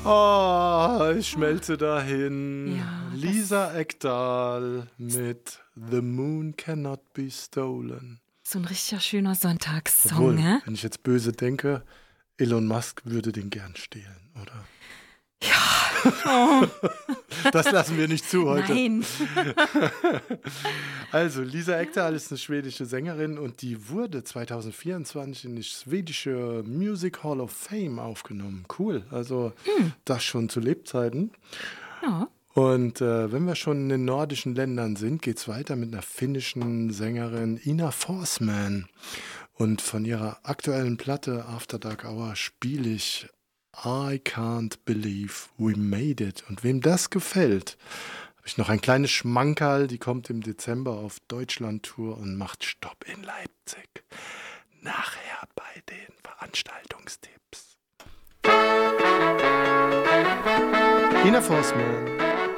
Oh, ich schmelze dahin. Ja, Lisa Ekdahl mit The Moon Cannot Be Stolen. So ein richtig schöner Sonntagssong, Obwohl, ne? wenn ich jetzt böse denke, Elon Musk würde den gern stehlen, oder? Ja. Oh, Das lassen wir nicht zu heute. nein. Also, Lisa Ekdahl ist eine schwedische Sängerin und die wurde 2024 in die schwedische Music Hall of Fame aufgenommen. Cool, also das schon zu Lebzeiten. Ja. Und wenn wir schon in den nordischen Ländern sind, geht's weiter mit einer finnischen Sängerin Ina Forsman. Und von ihrer aktuellen Platte After Dark Hour spiele ich I Can't Believe We Made It. Und wem das gefällt, habe ich noch ein kleines Schmankerl, die kommt im Dezember auf Deutschland-Tour und macht Stopp in Leipzig. Nachher bei den Veranstaltungstipps. Ina Forsman.